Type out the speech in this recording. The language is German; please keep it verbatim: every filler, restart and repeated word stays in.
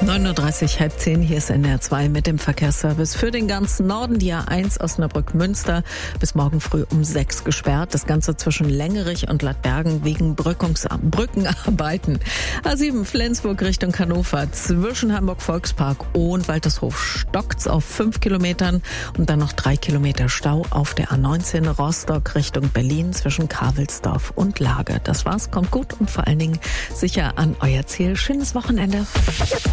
neun Uhr dreißig, halb zehn, hier ist N R zwei mit dem Verkehrsservice für den ganzen Norden. Die A eins Osnabrück-Münster bis morgen früh um sechs gesperrt. Das Ganze zwischen Längerich und Ladbergen wegen Brückungs- Brückenarbeiten. A sieben Flensburg Richtung Hannover zwischen Hamburg-Volkspark und Waltershof stockt's auf fünf Kilometern und dann noch drei Kilometer Stau auf der A neunzehn Rostock Richtung Berlin zwischen Kavelsdorf und Lage. Das war's, kommt gut und vor allen Dingen sicher an euer Ziel. Schönes Wochenende.